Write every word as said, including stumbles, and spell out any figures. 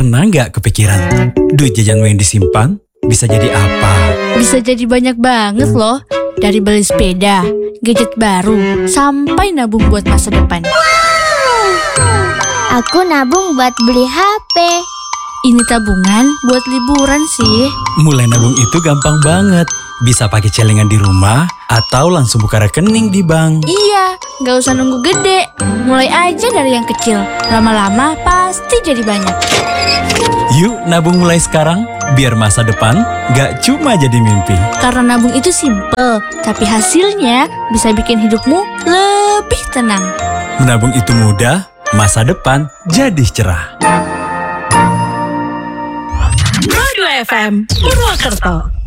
Pernah nggak kepikiran, duit jajanmu yang disimpan bisa jadi apa? Bisa jadi banyak banget loh. Dari beli sepeda, gadget baru, sampai nabung buat masa depan. Aku nabung buat beli H P. Ini tabungan buat liburan sih. Mulai nabung itu gampang banget. Bisa pakai celengan di rumah atau langsung buka rekening di bank. Iya, nggak usah nunggu gede. Mulai aja dari yang kecil. Lama-lama pasti jadi banyak. Yuk nabung mulai sekarang, biar masa depan gak cuma jadi mimpi. Karena nabung itu simple, tapi hasilnya bisa bikin hidupmu lebih tenang. Menabung itu mudah, masa depan jadi cerah. Dua F M Purwokerto.